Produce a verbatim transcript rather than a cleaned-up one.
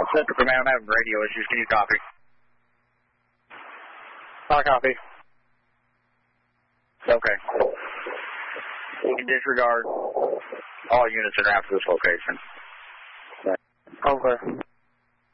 Central Command, I'm having radio issues. Can you copy? I copy. Okay. You can disregard all units in after this location. Okay.